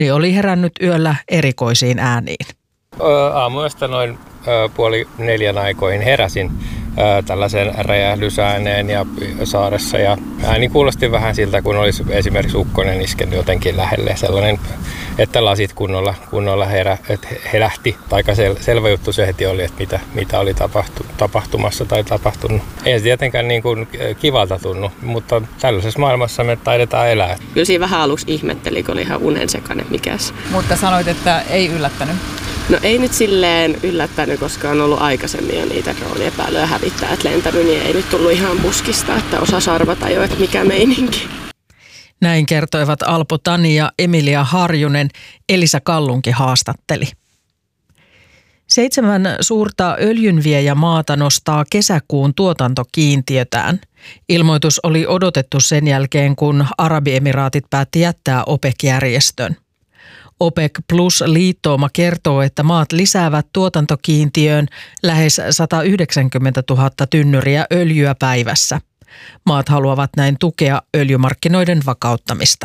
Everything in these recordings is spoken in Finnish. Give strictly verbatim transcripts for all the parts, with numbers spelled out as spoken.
niin oli herännyt yöllä erikoisiin ääniin. Aamuyöstä noin ö, puoli neljän aikoihin heräsin ö, tällaisen räjähdysääneen ja saaressa ja ääni kuulosti vähän siltä, kun olisi esimerkiksi ukkonen iskenyt jotenkin lähelle. Sellainen, että lasit kunnolla, kunnolla herä, että helähti. Aika sel, selvä juttu se heti oli, että mitä, mitä oli tapahtu, tapahtumassa tai tapahtunut. Ei se tietenkään niin kuin kivalta tunnu, mutta tällaisessa maailmassa me taidetaan elää. Kyllä siinä vähän aluksi ihmetteli, kun oli ihan unen sekainen mikäs. Mutta sanoit, että ei yllättänyt. No ei nyt silleen yllättänyt, koska on ollut aikaisemmin jo niitä drooniepäilyjä hävittäjät lentänyt, niin ei nyt tullut ihan puskista, että osaa arvata jo, että mikä meininki. Näin kertoivat Alpo Tani ja Emilia Harjunen. Elisa Kallunki haastatteli. Seitsemän suurta öljynviejämaata nostaa kesäkuun tuotantokiintiötään. Ilmoitus oli odotettu sen jälkeen, kun Arabiemiraatit päätti jättää OPEC-järjestön. OPEC Plus-liittouma kertoo, että maat lisäävät tuotantokiintiöön lähes sata yhdeksänkymmentätuhatta tynnyriä öljyä päivässä. Maat haluavat näin tukea öljymarkkinoiden vakauttamista.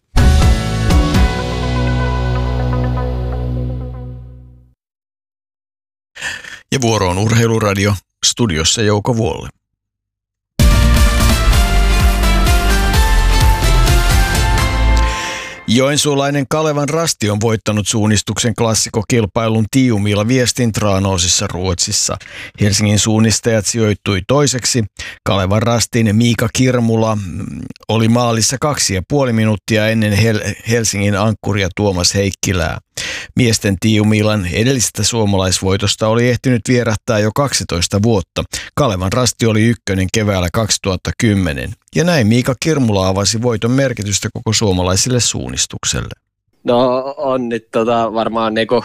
Ja vuoro on Urheiluradio, studiossa Jouko Vuolle. Joensuulainen Kalevan Rasti on voittanut suunnistuksen klassikokilpailun Tiiumilla Viestintranosissa Ruotsissa. Helsingin suunnistajat sijoittui toiseksi. Kalevan Rastin Miika Kirmula oli maalissa kaksi ja puoli minuuttia ennen Hel- Helsingin ankkuria Tuomas Heikkilää. Miesten Tiiumilan edellisestä suomalaisvoitosta oli ehtinyt vierähtää jo kaksitoista vuotta. Kalevan Rasti oli ykkönen keväällä kaksituhattakymmenen. Ja näin Miika Kirmula avasi voiton merkitystä koko suomalaisille suunnistukselle. No on nyt tota, varmaan niinku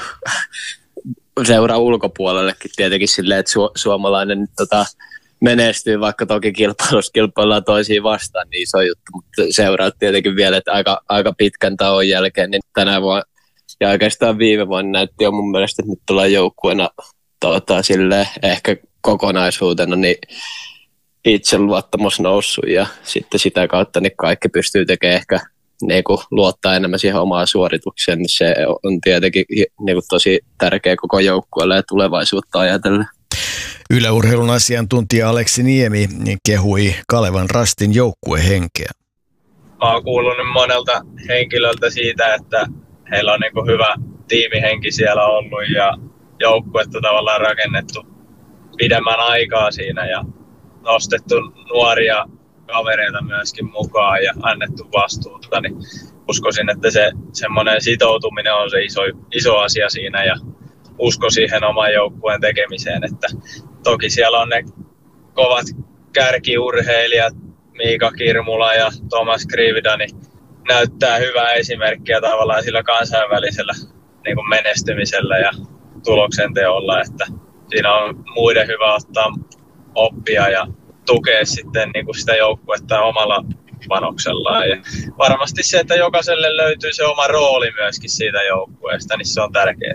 seura ulkopuolellekin tietenkin silleen, että su- suomalainen nyt tota, menestyy, vaikka toki kilpailussa kilpaillaan toisiin vastaan, niin iso juttu. Mutta seuraat tietenkin vielä, että aika, aika pitkän tauon jälkeen, niin tänä vuonna ja oikeastaan viime vuonna näytti jo mun mielestä, että nyt tullaan joukkueena tota, silleen, ehkä kokonaisuutena niin itseluottamus noussut ja sitten sitä kautta niin kaikki pystyy tekemään ehkä niin kuin luottaa enemmän siihen omaan suoritukseen, niin se on tietenkin niin kuin tosi tärkeä koko joukkueelle ja tulevaisuutta ajatellen. Yle Urheilun asiantuntija Aleksi Niemi kehui Kalevan Rastin joukkuehenkeä. Mä oon kuullut monelta henkilöltä siitä, että heillä on niin hyvä tiimihenki siellä ollut ja joukkuetta tavallaan rakennettu pidemmän aikaa siinä ja nostettu nuoria kavereita myöskin mukaan ja annettu vastuuta. Niin uskoisin, että se semmoinen sitoutuminen on se iso, iso asia siinä ja usko siihen oman joukkueen tekemiseen. Että toki siellä on ne kovat kärkiurheilijat, Miika Kirmula ja Thomas Krivida, niin näyttää hyvää esimerkkiä tavallaan sillä kansainvälisellä niin kuin menestymisellä ja tuloksenteolla, että siinä on muiden hyvä ottaa oppia ja tukea sitten niin kuin sitä joukkuetta omalla panoksellaan. Ja varmasti se, että jokaiselle löytyy se oma rooli myöskin siitä joukkueesta, niin se on tärkeää.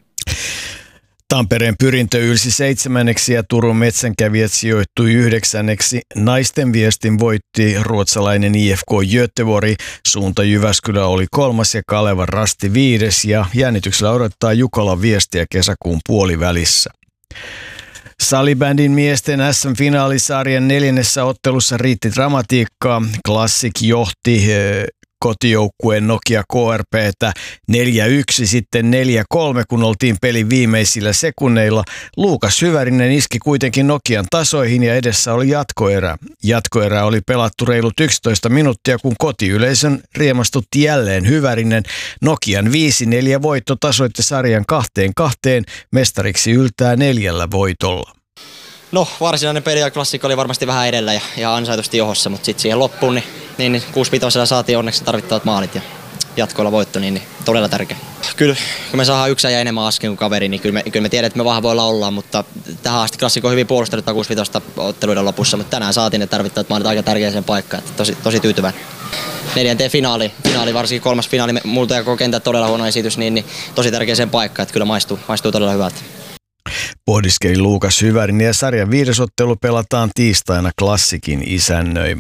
Tampereen Pyrintö ylsi seitsemänneksi ja Turun Metsänkävijät sijoittui yhdeksänneksi. Naisten viestin voitti ruotsalainen I F K Göteborg. Suunta Jyväskylä oli kolmas ja Kalevan Rasti viides ja jännityksellä odottaa Jukolan viestiä kesäkuun puolivälissä. Salibändin miesten S M-finaalisarjan neljännessä ottelussa riitti dramatiikkaa. Classic johti kotijoukkueen Nokia K R P:tä neljä yksi, sitten neljä kolme, kun oltiin pelin viimeisillä sekunneilla. Luukas Hyvärinen iski kuitenkin Nokian tasoihin ja edessä oli jatkoerä. Jatkoerä oli pelattu reilut yksitoista minuuttia, kun kotiyleisön riemastutti jälleen Hyvärinen. Nokian viisi neljä voitto tasoitti sarjan kahteen kahteen, mestariksi yltää neljällä voitolla. No, varsinainen peli ja klassikko oli varmasti vähän edellä ja, ja ansaitusti johossa, mutta sitten siihen loppuun niin, niin, niin kuusi vitosella saatiin onneksi tarvittavat maalit ja jatkoilla voitto, niin, niin todella tärkeä. Kyllä, kun me saadaan yksi ja enemmän asken kuin kaveri, niin kyllä me, kyllä me tiedetään, että me vahvoilla ollaan, mutta tähän asti klassikko on hyvin puolustanut kuusi vitosta otteluiden lopussa, mutta tänään saatiin ne tarvittavat maalit aika tärkeäseen paikkaan, että tosi, tosi tyytyväinen. Neljänteen finaali, finaali, varsinkin kolmas finaali, multa ja koko kenttä todella huono esitys, niin, niin tosi tärkeäseen paikkaan, että kyllä maistuu, maistuu todella hyvältä. Pohdiskeli Luukas Hyvärinen ja sarjan viides ottelu pelataan tiistaina Klassikin isännöimänä.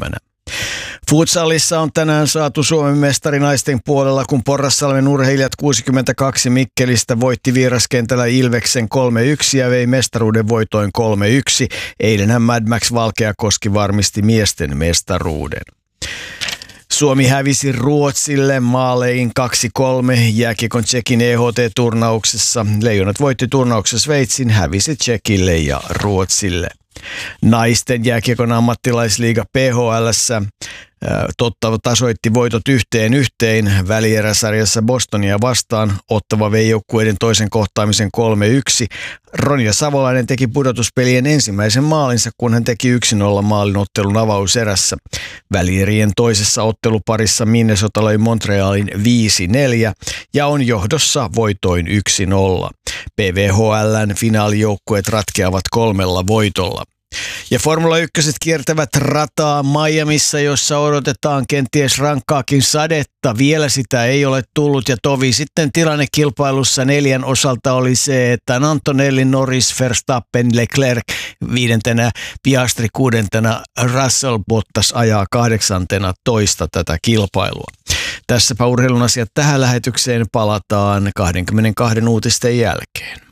Futsalissa on tänään saatu Suomen mestari naisten puolella, kun Porrassalmen urheilijat kuusikymmentäkaksi Mikkelistä voitti vieraskentällä Ilveksen kolme yksi ja vei mestaruuden voitoin kolme yksi. Eilenhän Mad Max Valkeakoski varmisti miesten mestaruuden. Suomi hävisi Ruotsille maalein kaksi kolme jääkiekon Tšekin E H T-turnauksessa. Leijonat voitti turnauksessa Sveitsin, hävisi Tšekille ja Ruotsille. Naisten jääkiekon ammattilaisliiga P H L:ssä Ottava tasoitti voitot yhteen yhteen välieräsarjassa Bostonia vastaan. Ottava vei joukkueiden toisen kohtaamisen kolme yksi. Ronja Savolainen teki pudotuspelien ensimmäisen maalinsa, kun hän teki yksi nolla maalin ottelun avauserässä. Välierien toisessa otteluparissa Minnesota löi Montrealin viisi neljä ja on johdossa voitoin yksi nolla. P V H L:n finaalijoukkueet ratkeavat kolmella voitolla. Ja Formula yksi kiertävät rataa Miamissa, jossa odotetaan kenties rankkaakin sadetta. Vielä sitä ei ole tullut ja tovi sitten tilanne kilpailussa neljän osalta oli se, että Antonelli, Norris, Verstappen, Leclerc viidentenä, Piastri kuudentena, Russell Bottas ajaa kahdeksantena toista tätä kilpailua. Tässäpä urheilun asiat tähän lähetykseen, palataan kaksikymmentäkaksi uutisten jälkeen.